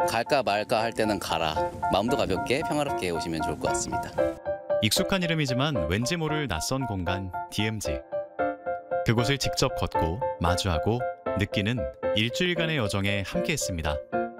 갈까 말까 할 때는 가라. 마음도 가볍게 평화롭게 오시면 좋을 것 같습니다. 익숙한 이름이지만 왠지 모를 낯선 공간 DMZ. 그곳을 직접 걷고 마주하고 느끼는 일주일간의 여정에 함께했습니다.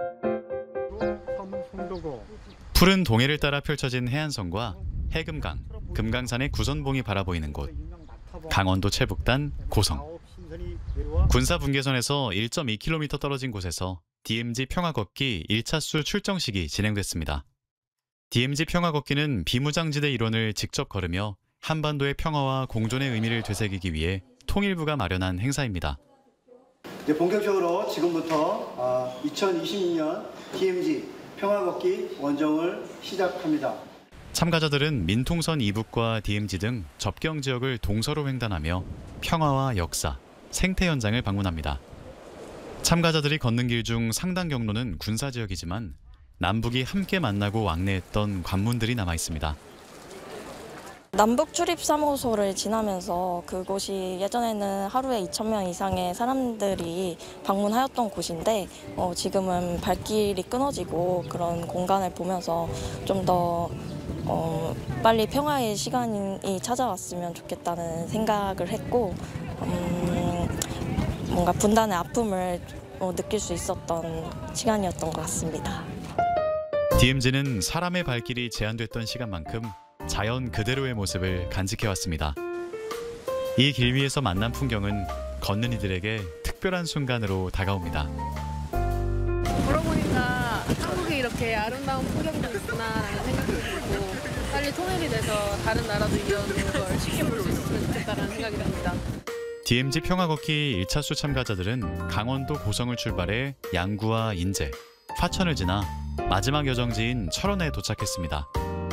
푸른 동해를 따라 펼쳐진 해안선과 해금강, 금강산의 구선봉이 바라보이는 곳. 강원도 최북단 고성. 군사 분계선에서 1.2km 떨어진 곳에서 DMZ 평화걷기 1차수 출정식이 진행됐습니다. DMZ 평화걷기는 비무장지대 일원을 직접 걸으며 한반도의 평화와 공존의 의미를 되새기기 위해 통일부가 마련한 행사입니다. 이제 본격적으로 지금부터 2022년 DMZ 평화걷기 원정을 시작합니다. 참가자들은 민통선 이북과 DMZ 등 접경 지역을 동서로 횡단하며 평화와 역사, 생태 현장을 방문합니다. 참가자들이 걷는 길 중 상당 경로는 군사 지역이지만 남북이 함께 만나고 왕래했던 관문들이 남아 있습니다. 남북 출입 3호소를 지나면서 그곳이 예전에는 하루에 2,000명 이상의 사람들이 방문하였던 곳인데 지금은 발길이 끊어지고 그런 공간을 보면서 좀 더 빨리 평화의 시간이 찾아왔으면 좋겠다는 생각을 했고 뭔가 분단의 아픔을 느낄 수 있었던 시간이었던 것 같습니다. DMZ는 사람의 발길이 제한됐던 시간만큼 자연 그대로의 모습을 간직해왔습니다. 이 길 위에서 만난 풍경은 걷는 이들에게 특별한 순간으로 다가옵니다. 걸어보니까 한국에 이렇게 아름다운 풍경도 있구나라는 생각이 들고 빨리 통일이 돼서 다른 나라도 이런 걸 쉽게 볼 수 있었으면 좋겠다는 생각이 듭니다. DMZ 평화걷기 1차수 참가자들은 강원도 고성을 출발해 양구와 인제, 화천을 지나 마지막 여정지인 철원에 도착했습니다.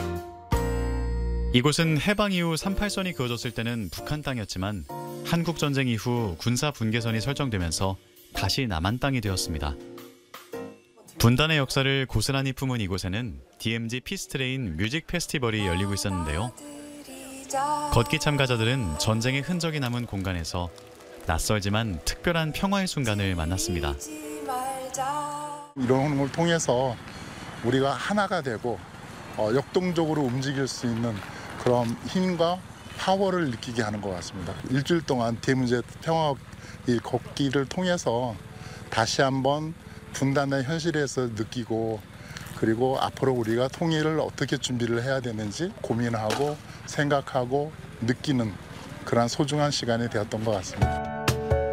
이곳은 해방 이후 38선이 그어졌을 때는 북한 땅이었지만 한국전쟁 이후 군사 분계선이 설정되면서 다시 남한 땅이 되었습니다. 분단의 역사를 고스란히 품은 이곳에는 DMZ 피스트레인 뮤직 페스티벌이 열리고 있었는데요. 걷기 참가자들은 전쟁의 흔적이 남은 공간에서 낯설지만 특별한 평화의 순간을 만났습니다. 이런 걸 통해서 우리가 하나가 되고 역동적으로 움직일 수 있는 그런 힘과 파워를 느끼게 하는 것 같습니다. 일주일 동안 DMZ 평화 걷기를 통해서 다시 한번 분단의 현실에서 느끼고 그리고 앞으로 우리가 통일을 어떻게 준비를 해야 되는지 고민하고 생각하고 느끼는 그런 소중한 시간이 되었던 것 같습니다.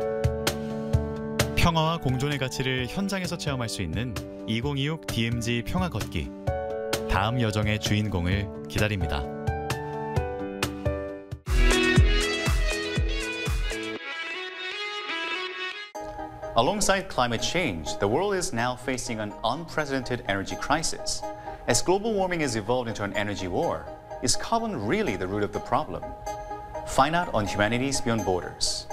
평화와 공존의 가치를 현장에서 체험할 수 있는 2026 DMZ 평화 걷기. 다음 여정의 주인공을 기다립니다. Alongside climate change, the world is now facing an unprecedented energy crisis. As global warming has evolved into an energy war, is carbon really the root of the problem? Find out on Humanities Beyond Borders.